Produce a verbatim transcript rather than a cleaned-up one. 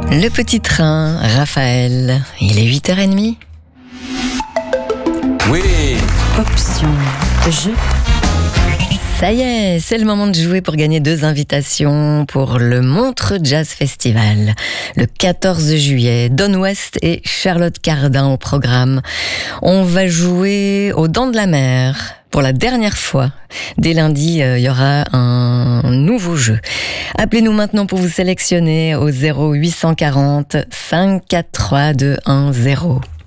Le petit train, Raphaël, il est huit heures trente. Oui. Option jeu. Ça y est, c'est le moment de jouer pour gagner deux invitations pour le Montreux Jazz Festival. Le quatorze juillet, Don West et Charlotte Cardin au programme. On va jouer aux Dents de la Mer. Pour la dernière fois, dès lundi, il euh, y aura un nouveau jeu. Appelez-nous maintenant pour vous sélectionner au zéro huit cent quarante, cinq quatre trois deux un zéro.